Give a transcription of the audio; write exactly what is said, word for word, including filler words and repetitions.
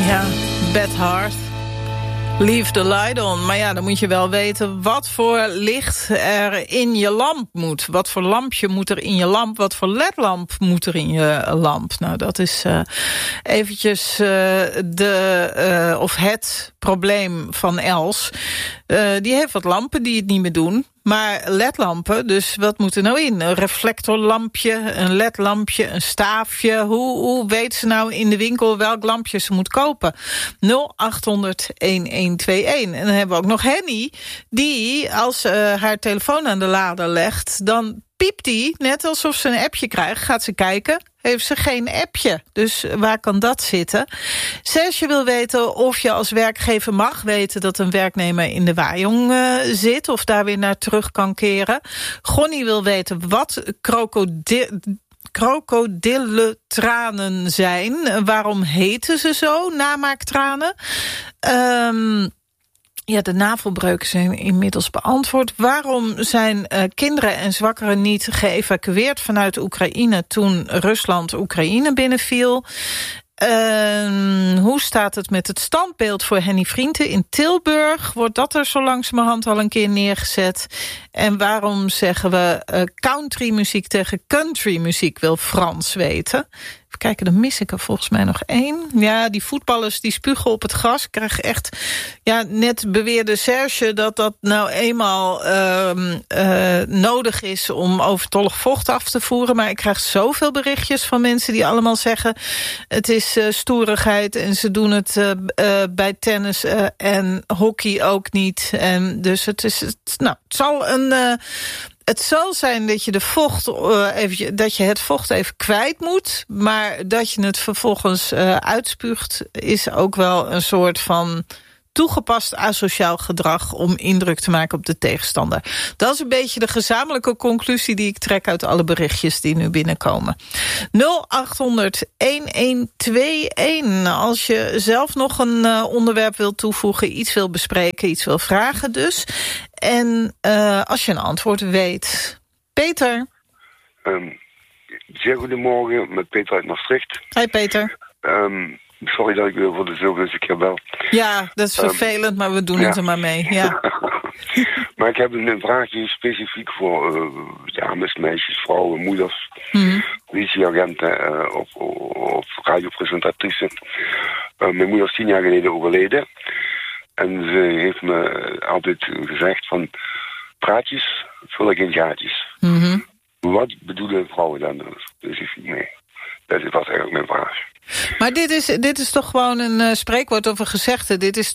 Ja, Beth Hart. Leave the light on. Maar ja, dan moet je wel weten wat voor licht er in je lamp moet. Wat voor lampje moet er in je lamp? Wat voor ledlamp moet er in je lamp? Nou, dat is uh, eventjes uh, de, uh, of het probleem van Els. Uh, die heeft wat lampen die het niet meer doen. Maar ledlampen, dus wat moet er nou in? Een reflectorlampje, een ledlampje, een staafje. Hoe, hoe weet ze nou in de winkel welk lampje ze moet kopen? nul acht honderd een een twee een. En dan hebben we ook nog Henny, die als uh, haar telefoon aan de lader legt, dan piept die, net alsof ze een appje krijgt. Gaat ze kijken, heeft ze geen appje. Dus waar kan dat zitten? Serge wil weten of je als werkgever mag weten dat een werknemer in de waaijong uh, zit, of daar weer naar terug kan keren. Gonnie wil weten wat krokodil... krokodillentranen zijn. Waarom heten ze zo, namaaktranen? Um, ja, de navelbreuken zijn inmiddels beantwoord. Waarom zijn uh, kinderen en zwakkeren niet geëvacueerd vanuit Oekraïne toen Rusland Oekraïne binnenviel? Uh, hoe staat het met het standbeeld voor Henny Vrienden in Tilburg? Wordt dat er zo langzamerhand al een keer neergezet? En waarom zeggen we uh, countrymuziek tegen countrymuziek, wil Frans weten? Even kijken, dan mis ik er volgens mij nog één. Ja, die voetballers die spugen op het gras. Ik krijg echt, ja, net beweerde Serge dat dat nou eenmaal uh, uh, nodig is om overtollig vocht af te voeren. Maar ik krijg zoveel berichtjes van mensen die allemaal zeggen het is uh, stoerigheid en ze doen het uh, uh, bij tennis uh, en hockey ook niet. En dus het is, het, nou, het zal een... Uh, Het zal zijn dat je, de vocht, uh, even, dat je het vocht even kwijt moet, maar dat je het vervolgens uh, uitspuugt is ook wel een soort van toegepast asociaal gedrag om indruk te maken op de tegenstander. Dat is een beetje de gezamenlijke conclusie die ik trek uit alle berichtjes die nu binnenkomen. nul acht honderd een een twee een. Als je zelf nog een uh, onderwerp wilt toevoegen, iets wil bespreken, iets wil vragen dus. En uh, als je een antwoord weet. Peter. Um, zeer goedemorgen, met Peter uit Maastricht. Hi Peter. Um, sorry dat ik weer voor de zoveelste keer bel. Ja, dat is vervelend, um, maar we doen ja. het er maar mee. Ja. Maar ik heb een vraagje specifiek voor uh, dames, meisjes, vrouwen, moeders, mm-hmm. politieagenten uh, of, of radiopresentatrices. Uh, mijn moeder is tien jaar geleden overleden. En ze heeft me altijd gezegd van praatjes vullen geen gaatjes. Mm-hmm. Wat bedoelen vrouwen dan specifiek mee? Dat was eigenlijk mijn vraag. Maar dit is, dit is toch gewoon een uh, spreekwoord of een gezegde. Dit is